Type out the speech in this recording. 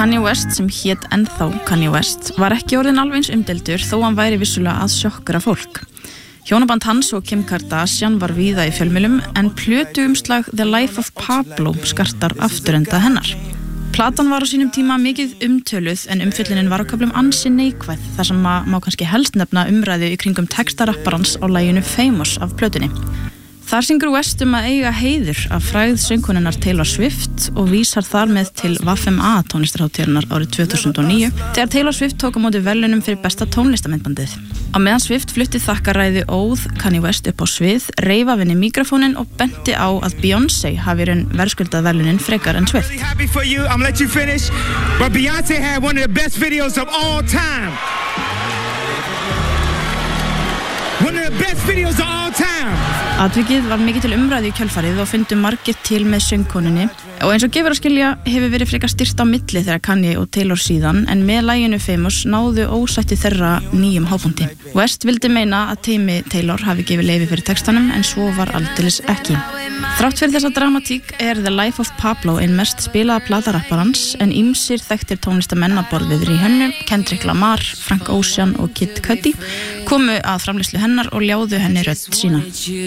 Kanye West, sem hét ennþá Kanye West, var ekki orðinn alveg eins umdeildur þó hann væri vissulega að sjokkera fólk. Hjónaband hans og Kim Kardashian var víða í fjölmiðlum en plötuumslag The Life of Pablo skartar afturenda hennar. Platan var á sínum tíma mikið umtöluð en umfjöllunin var á köflum ansi neikvæð þar sem má kannski helst nefna umræðu í kringum textarapparans á laginu Famous af plötunni. Þar syngur West að eiga heiður af frægð söngkonunnar Taylor Swift og vísar þar með til WFMA tónlistarhátíðarinnar árið 2009 þegar Taylor Swift tók á móti verðlaunum fyrir besta tónlistarmyndbandið. Á meðan Swift flutti þakkaræðu óð Kanye West upp á svið, reif af henni míkrafóninn og benti á að Beyoncé hafi raun verðskuldað verðlaunin frekar en Swift. One of the best videos of all time. Atvikið var mikið til umræðu í kjölfarið og fundu margir til með söngkonunni og eins og gefur að skilja hefur verið frekar styrt á milli þegar Kanye og Taylor síðan en með laginu Famous náðu ósætti þeirra nýjum hápunkti. West vildi meina að teimi Taylor hafi gefið leyfi fyrir textanum en svo var aldeilis ekki. Þrátt fyrir þessa dramatík The Life of Pablo ein mest spilaða plata rapparans en ýmsir þekktir tónlistamenn á borð við Rihanna, Kendrick Lamar, Frank Ocean og Kid Cudi komu að framleiðslu hennar og ljáðu henni rödd sína.